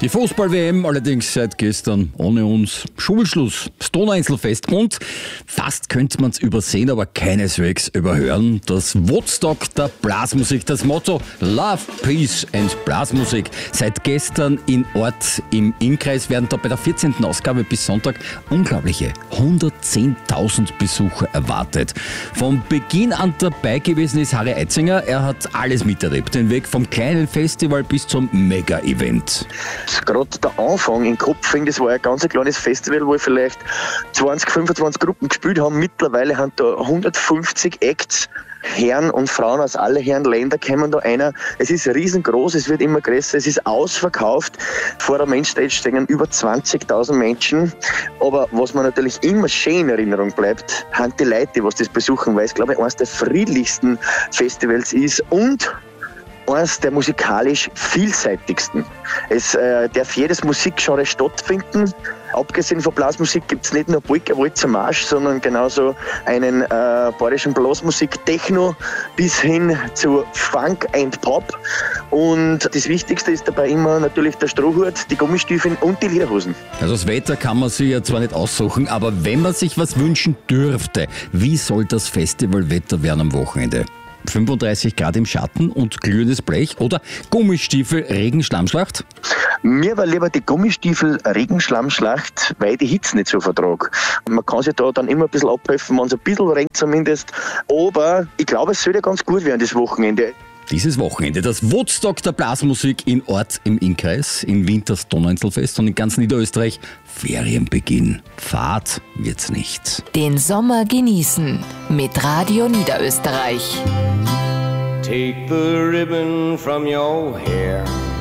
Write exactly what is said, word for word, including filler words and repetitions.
Die Fußball-W M allerdings seit gestern ohne uns. Schulschluss, das Donauinselfest und fast könnte man es übersehen, aber keineswegs überhören. Das Woodstock der Blasmusik, das Motto Love, Peace and Blasmusik. Seit gestern in Ort im Innkreis werden da bei der vierzehnten Ausgabe bis Sonntag unglaubliche hundertzehntausend Besucher erwartet. Von Beginn an dabei gewesen ist Harry Eitzinger. Er hat alles miterlebt, den Weg vom kleinen Festival bis zum Mega-Event. Gerade der Anfang in Kopfing, das war ein ganz kleines Festival, wo vielleicht zwanzig, fünfundzwanzig Gruppen gespielt haben. Mittlerweile haben da hundertfünfzig Acts, Herren und Frauen aus alle Herren Länder kommen da einer. Es ist riesengroß, es wird immer größer, es ist ausverkauft. Vor der Mainstage stehen über zwanzigtausend Menschen. Aber was mir natürlich immer schön in Erinnerung bleibt, sind die Leute, die das besuchen, weil es, glaube ich, eines der friedlichsten Festivals ist und eines der musikalisch vielseitigsten. Es äh, darf jedes Musikgenre stattfinden. Abgesehen von Blasmusik gibt es nicht nur Polka, Walzer, Marsch, sondern genauso einen äh, bayerischen Blasmusik, Techno bis hin zu Funk and Pop. Und das Wichtigste ist dabei immer natürlich der Strohhut, die Gummistiefel und die Lederhosen. Also das Wetter kann man sich ja zwar nicht aussuchen, aber wenn man sich was wünschen dürfte, wie soll das Festivalwetter werden am Wochenende? fünfunddreißig Grad im Schatten und glühendes Blech oder Gummistiefel, Regenschlammschlacht? Mir war lieber die Gummistiefel Regenschlammschlacht, weil ich die Hitze nicht so vertrage. Man kann sich da dann immer ein bisschen abhelfen, wenn es ein bisschen regnet zumindest. Aber ich glaube, es sollte ganz gut werden, das Wochenende. Dieses Wochenende das Woodstock der Blasmusik in Ort im Innkreis, in Wien das Donauinselfest und in ganz Niederösterreich Ferienbeginn. Fahrt wird's nicht. Den Sommer genießen mit Radio Niederösterreich. Take the ribbon from your hair.